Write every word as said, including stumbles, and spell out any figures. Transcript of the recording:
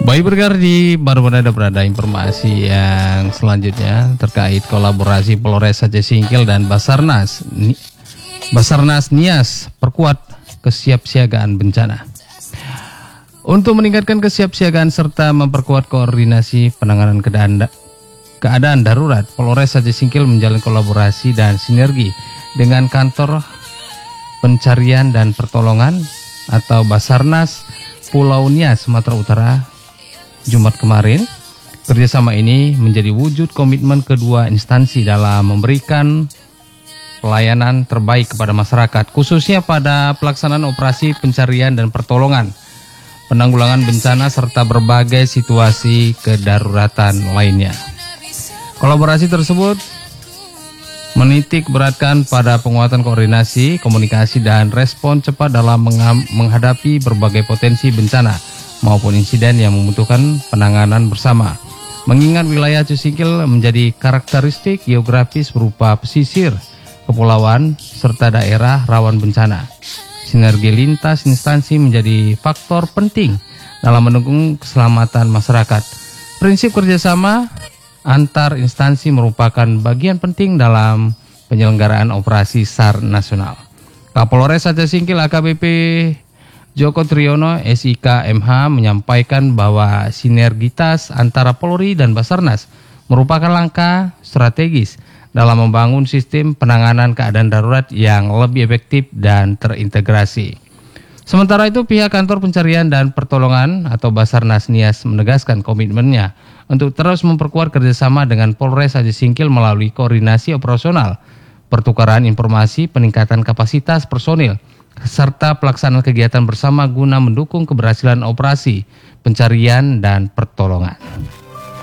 Baik Bergardi, baru ada berada informasi yang selanjutnya terkait kolaborasi Polres Aceh Singkil dan Basarnas. Basarnas Nias perkuat kesiapsiagaan bencana. Untuk meningkatkan kesiapsiagaan serta memperkuat koordinasi penanganan keadaan, keadaan darurat, Polres Aceh Singkil menjalin kolaborasi dan sinergi dengan Kantor Pencarian dan Pertolongan atau Basarnas Pulau Nias, Sumatera Utara, Jumat kemarin. Kerjasama ini menjadi wujud komitmen kedua instansi dalam memberikan pelayanan terbaik kepada masyarakat, khususnya pada pelaksanaan operasi pencarian dan pertolongan, penanggulangan bencana, serta berbagai situasi kedaruratan lainnya. Kolaborasi tersebut menitik beratkan pada penguatan koordinasi, komunikasi, dan respon cepat dalam menghadapi berbagai potensi bencana maupun insiden yang membutuhkan penanganan bersama. Mengingat wilayah Aceh Singkil menjadi karakteristik geografis berupa pesisir, kepulauan, serta daerah rawan bencana, sinergi lintas instansi menjadi faktor penting dalam mendukung keselamatan masyarakat. Prinsip kerjasama antar instansi merupakan bagian penting dalam penyelenggaraan operasi S A R nasional. Kapolres Aceh Singkil A K B P Joko Triyono S I K M H menyampaikan bahwa sinergitas antara Polri dan Basarnas merupakan langkah strategis dalam membangun sistem penanganan keadaan darurat yang lebih efektif dan terintegrasi. Sementara itu, pihak Kantor Pencarian dan Pertolongan atau Basarnas Nias menegaskan komitmennya untuk terus memperkuat kerjasama dengan Polres Aceh Singkil melalui koordinasi operasional, pertukaran informasi, peningkatan kapasitas personil, serta pelaksanaan kegiatan bersama guna mendukung keberhasilan operasi pencarian dan pertolongan.